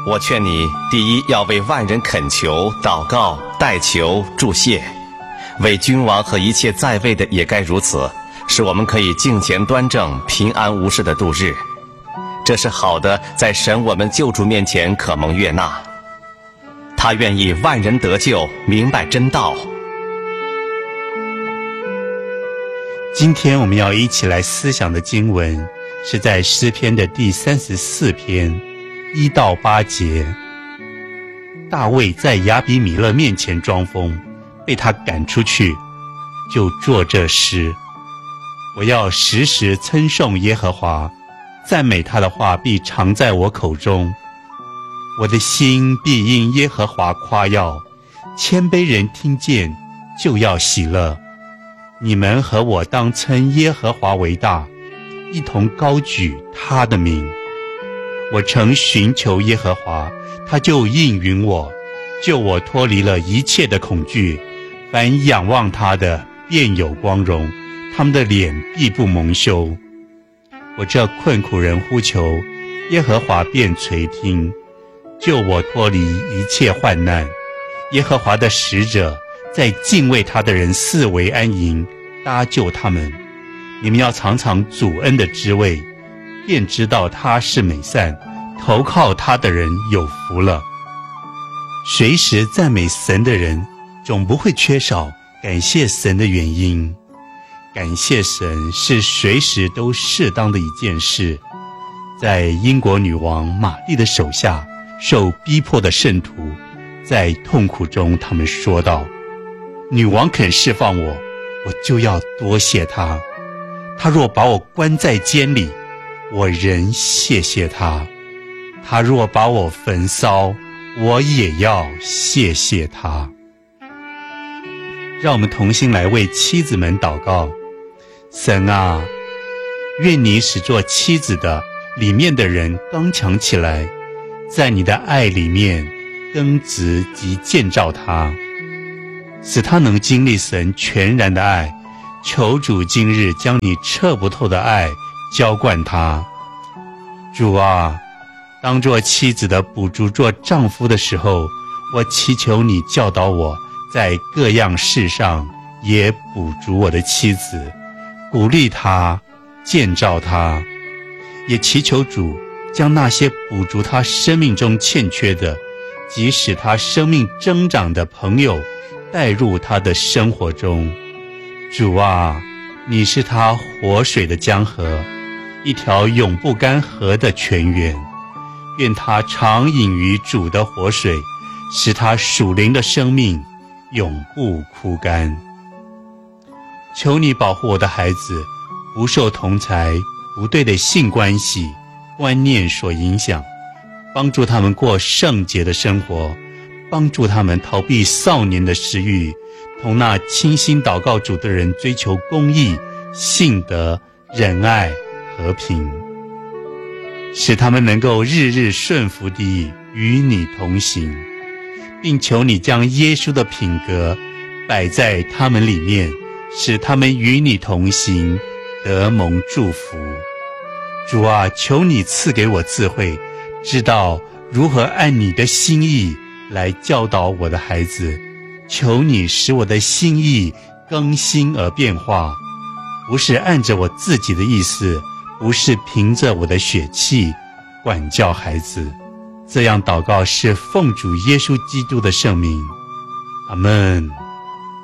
我劝你，第一要为万人恳求、祷告、代求、祝谢，为君王和一切在位的也该如此，使我们可以敬虔端正、平安无事的度日。这是好的，在神我们救主面前可蒙悦纳。他愿意万人得救，明白真道。 今天我们要一起来思想的经文是在诗篇的第34篇1到8节。大卫在亚比米勒面前装疯，被他赶出去，就作这诗：我要时时称颂耶和华，赞美他的话必常在我口中。我的心必因耶和华夸耀，谦卑人听见就要喜乐。你们和我当称耶和华为大，一同高举他的名。我曾寻求耶和华，他就应允我，救我脱离了一切的恐惧。凡仰望他的便有光荣，他们的脸必不蒙羞。我这困苦人呼求，耶和华便垂听，救我脱离一切患难。耶和华的使者在敬畏他的人四围安营，搭救他们。你们要尝尝主恩的滋味，便知道他是美善，投靠他的人有福了。随时赞美神的人总不会缺少感谢神的原因。感谢神是随时都适当的一件事。在英国女王玛丽的手下受逼迫的圣徒，在痛苦中他们说道：女王肯释放我，我就要多谢她。她若把我关在监里，我仍谢谢她。她若把我焚烧，我也要谢谢她。让我们同心来为妻子们祷告。神啊，愿你使做妻子的里面的人刚强起来，在你的爱里面根植及建造他，使他能经历神全然的爱。求主今日将你测不透的爱浇灌他。主啊，当做妻子的补足做丈夫的时候，我祈求你教导我在各样事上也补足我的妻子，鼓励她，建造她。也祈求主将那些补足她生命中欠缺的，即使她生命增长的朋友带入她的生活中。主啊，你是她活水的江河，一条永不干涸的泉源。愿她常饮于主的活水，使她属灵的生命永不枯干。求你保护我的孩子不受同侪不对的性关系观念所影响，帮助他们过圣洁的生活，帮助他们逃避少年的食欲，同那倾心祷告主的人追求公义、信德、仁爱、和平，使他们能够日日顺服地与你同行，并求你将耶稣的品格摆在他们里面，使他们与你同行，得蒙祝福。主啊，求你赐给我智慧，知道如何按你的心意来教导我的孩子。求你使我的心意更新而变化，不是按着我自己的意思，不是凭着我的血气管教孩子。这样祷告是奉主耶稣基督的圣名，阿们。